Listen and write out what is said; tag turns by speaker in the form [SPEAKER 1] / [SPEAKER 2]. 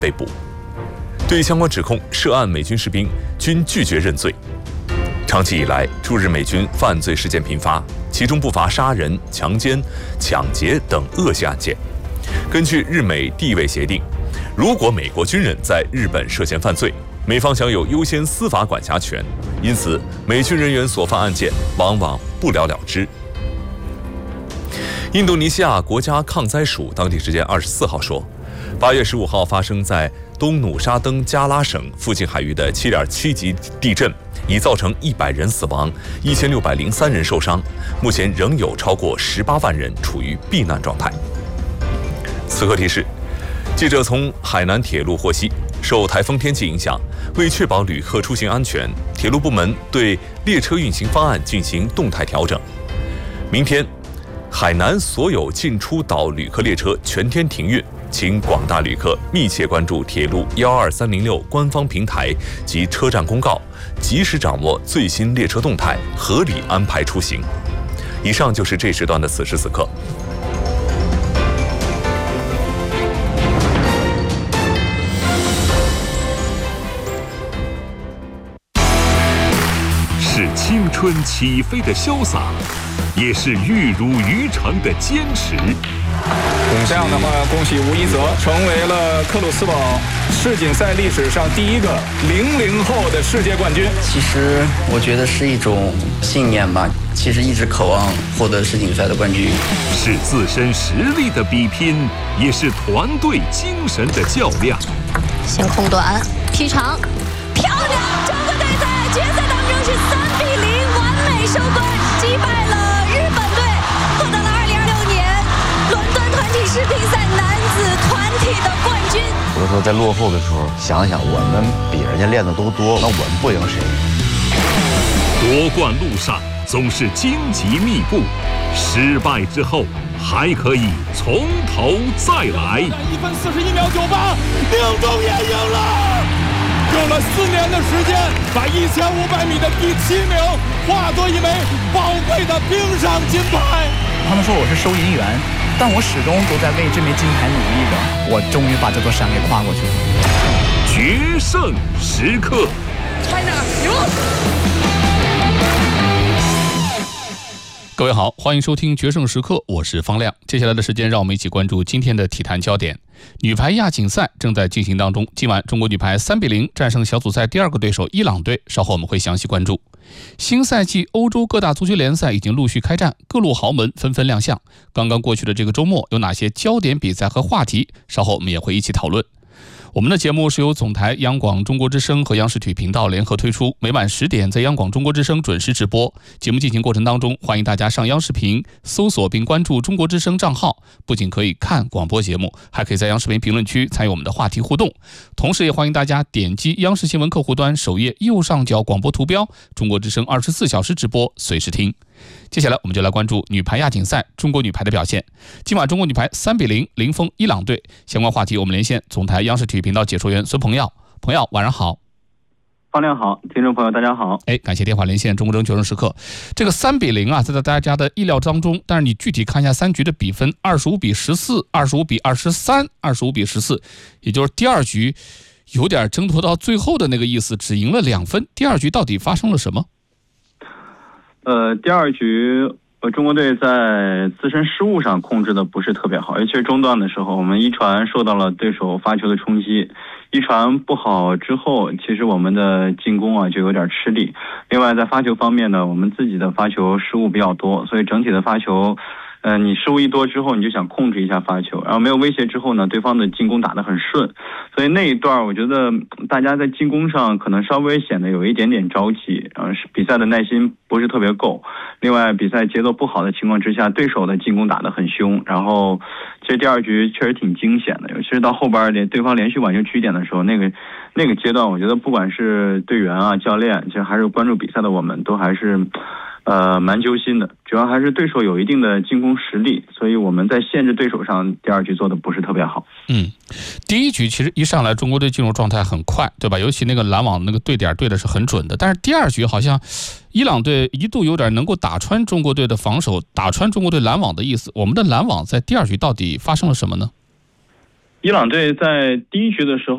[SPEAKER 1] 被捕。对相关指控，涉案美军士兵均拒绝认罪。长期以来，驻日美军犯罪事件频发，其中不乏杀人、强奸、抢劫等恶性案件。根据日美地位协定，如果美国军人在日本涉嫌犯罪，美方享有优先司法管辖权，因此美军人员所犯案件往往不了了之。印度尼西亚国家抗灾署当地时间24号说，8月15号发生在东努沙登加拉省附近海域的7.7级地震，已造成100人死亡，1603人受伤，目前仍有超过18万人处于避难状态。此刻提示，记者从海南铁路获悉，受台风天气影响，为确保旅客出行安全，铁路部门对列车运行方案进行动态调整。明天，海南所有进出岛旅客列车全天停运，请广大旅客密切关注铁路12306官方平台及车站公告，及时掌握最新列车动态，合理安排出行。以上就是这时段的此时此刻。
[SPEAKER 2] 是青春起飞的潇洒，也是玉汝于成的坚持。
[SPEAKER 3] 这样的话，恭喜吴一泽成为了克鲁斯堡世锦赛历史上第一个00后的世界冠军。
[SPEAKER 4] 其实我觉得是一种信念吧，其实一直渴望获得世锦赛的冠军。
[SPEAKER 2] 是自身实力的比拼，也是团队精神的较量。
[SPEAKER 5] 先空短，劈长，漂亮！中国队在决赛当中是3-0完美收官，击败了日本队，获得了2026年伦敦团体世乒赛男子团体的冠军。
[SPEAKER 6] 有的时候在落后的时候，想想我们比人家练的都多，那我们不赢谁？
[SPEAKER 2] 夺冠路上总是荆棘密布，失败之后还可以从头再来。
[SPEAKER 3] 1分41秒98，宁中也赢了。用了4年的时间，把1500米的第7名化作一枚宝贵的冰上金牌。
[SPEAKER 7] 他们说我是收银员，但我始终都在为这枚金牌努力着。我终于把这座山给跨过去了。
[SPEAKER 2] 决胜时刻
[SPEAKER 7] ，China 赢！
[SPEAKER 8] 各位好，欢迎收听《决胜时刻》，我是方亮。接下来的时间，让我们一起关注今天的体坛焦点。女排亚锦赛正在进行当中，今晚中国女排3-0战胜小组赛第2个对手伊朗队，稍后我们会详细关注。新赛季欧洲各大足球联赛已经陆续开战，各路豪门纷纷亮相。刚刚过去的这个周末，有哪些焦点比赛和话题？稍后我们也会一起讨论。我们的节目是由总台央广中国之声和央视体育频道联合推出，每晚10点在央广中国之声准时直播。节目进行过程当中，欢迎大家上央视频搜索并关注中国之声账号，不仅可以看广播节目，还可以在央视频评论区参与我们的话题互动。同时也欢迎大家点击央视新闻客户端首页右上角广播图标，中国之声24小时直播，随时听。接下来我们就来关注女排亚锦赛中国女排的表现。今晚中国女排3-0零封伊朗队，相关话题我们连线总台央视体育频道解说员孙鹏耀。鹏耀，晚上好。
[SPEAKER 9] 方亮好，听众朋友大家好。
[SPEAKER 8] 感谢电话连线中国争决胜时刻。这个3-0啊，在大家的意料当中，但是你具体看一下3局的比分，25-14、25-23、25-14，也就是第2局有点争夺到最后的那个意思，只赢了2分。第2局到底发生了什么？
[SPEAKER 9] 第2局中国队在自身失误上控制的不是特别好，尤其是中段的时候，我们一传受到了对手发球的冲击，一传不好之后，其实我们的进攻就有点吃力。另外在发球方面呢，我们自己的发球失误比较多，所以整体的发球你失误一多之后，你就想控制一下发球，然后没有威胁之后呢，对方的进攻打得很顺，所以那一段我觉得大家在进攻上可能稍微显得有一点点着急，然后比赛的耐心不是特别够。另外比赛节奏不好的情况之下，对手的进攻打得很凶，然后其实第2局确实挺惊险的，尤其是到后边对方连续挽救取点的时候，那个阶段我觉得不管是队员教练，其实还是关注比赛的我们都还是蛮揪心的，主要还是对手有一定的进攻实力，所以我们在限制对手上第2局做的不是特别好。
[SPEAKER 8] 第1局其实一上来中国队进入状态很快，对吧？尤其那个拦网那个对点对的是很准的，但是第2局好像伊朗队一度有点能够打穿中国队的防守，打穿中国队拦网的意思。我们的拦网在第2局到底发生了什么呢？
[SPEAKER 9] 伊朗队在第1局的时候